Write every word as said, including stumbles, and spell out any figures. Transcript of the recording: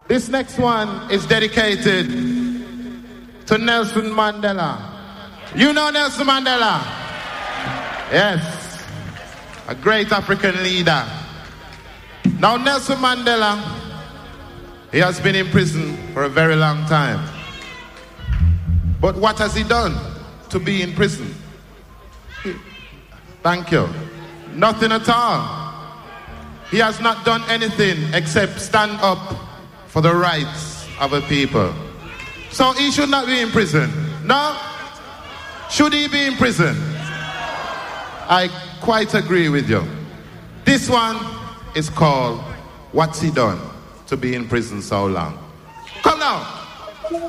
This next one is dedicated to Nelson Mandela. You know Nelson Mandela? Yes. A great African leader. Now Nelson Mandela, he has been in prison for a very long time. But what has he done to be in prison? Thank you. Nothing at all. He has not done anything except stand up for the rights of the people. So he should not be in prison. No? Should he be in prison? I quite agree with you. This one is called What's He Done to Be in Prison So Long. Come now.